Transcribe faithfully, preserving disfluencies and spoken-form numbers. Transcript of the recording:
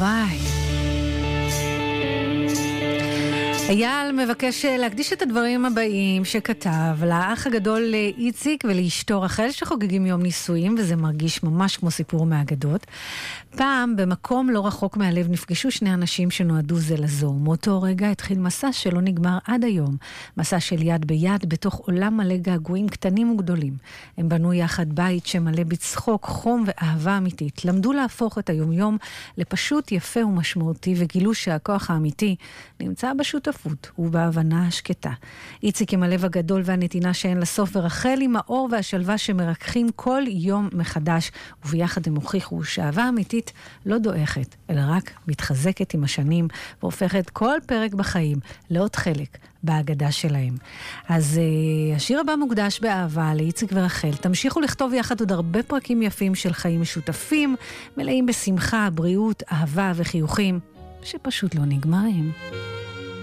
הלוואי. אייל מבקש להקדיש את הדברים הבאים שכתב לאח הגדול איציק ולאשתו רחל שחוגגים יום נישואים, וזה מרגיש ממש כמו סיפור מהאגדות. פעם במקום לא רחוק מהלב נפגשו שני אנשים שנועדו זה לזו. מאותו רגע התחיל מסע שלא נגמר עד היום. מסע של יד ביד בתוך עולם מלא געגועים קטנים וגדולים. הם בנו יחד בית שמלא בצחוק, חום ואהבה אמיתית. למדו להפוך את היומיום לפשוט יפה ומשמעותי, וגילו שהכוח האמיתי נמצא בשותפות ובהבנה השקטה. איציק עם הלב הגדול והנתינה שאין לסוף, ורחל עם האור והשלווה שמרקחים כל יום מחדש, וביחד הם הוכיחו שהאהבה אמיתית לא דועכת, אלא רק מתחזקת עם השנים, והופכת כל פרק בחיים לעוד חלק בהגדה שלהם. אז uh, השיר הבא מוקדש באהבה לאיציק ורחל. תמשיכו לכתוב יחד עוד הרבה פרקים יפים של חיים משותפים, מלאים בשמחה, בריאות, אהבה וחיוכים, שפשוט לא נגמרים.